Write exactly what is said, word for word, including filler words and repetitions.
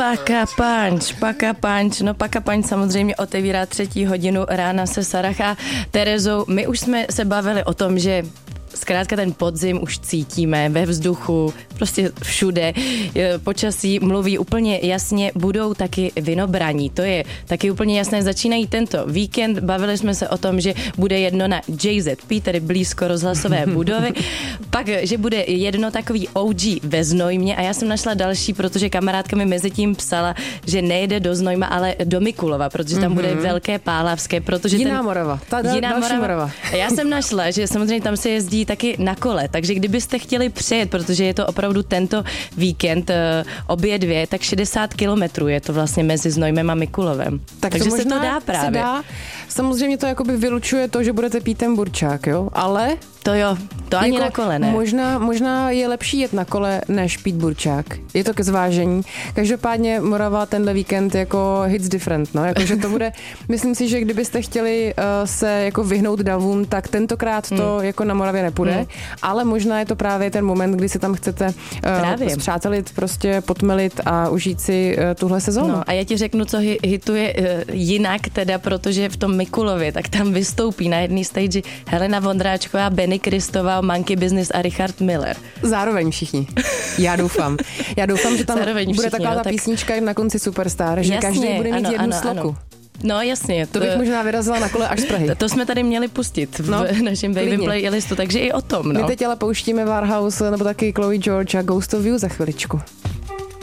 Paka Punch, Paka Punch, no Paka Punch samozřejmě otevírá třetí hodinu rána se Sarah a Terezou. My už jsme se bavili o tom, že zkrátka ten podzim už cítíme ve vzduchu, prostě všude. Počasí mluví úplně jasně, budou taky vinobraní. To je taky úplně jasné. Začínají tento víkend, bavili jsme se o tom, že bude jedno na J Z P, tedy blízko rozhlasové budovy. Pak, že bude jedno takový O G ve Znojmě a já jsem našla další, protože kamarádka mi mezi tím psala, že nejde do Znojma, ale do Mikulova, protože tam mm-hmm. bude velké pálavské, protože jiná ten, Morava. Ta da, jiná další Morava. Morava. A já jsem našla, že samozřejmě tam se jezdí taky na kole, takže kdybyste chtěli přijet, protože je to opravdu tento víkend obě dvě, tak šedesát kilometrů je to vlastně mezi Znojmem a Mikulovem. Tak takže to se to dá právě. Se dá. Samozřejmě to jakoby vylučuje to, že budete pít ten burčák, jo, ale to jo, to ani jako na kole ne. Možná, možná je lepší jet na kole, než pít burčák. Je to ke zvážení. Každopádně Morava tenhle víkend jako hits different, no, jakože to bude, myslím si, že kdybyste chtěli uh, se jako vyhnout davům, tak tentokrát to hmm. jako na Moravě nepůjde, hmm. ale možná je to právě ten moment, kdy se tam chcete uh, zpřátelit, prostě potmelit a užít si uh, tuhle sezónu. No a já ti řeknu, co hi- hituje uh, jinak teda, protože v tom Mikulově, tak tam vystoupí na jedné stage Helena Vondráčková, Benny Kristová, Monkey Business a Richard Miller. Zároveň všichni. Já doufám. Já doufám, že tam Zároveň bude všichni, taková no, ta tak... písnička na konci Superstar, že jasně, každý bude mít ano, jednu ano, sloku. Ano. No jasně. To, to bych možná vyrazila na kole až z Prahy. To, to jsme tady měli pustit v no, našem Baby klidně. Playlistu, takže i o tom. No. My teď ale pouštíme Warhouse nebo taky Chloe George a Ghost of You za chviličku.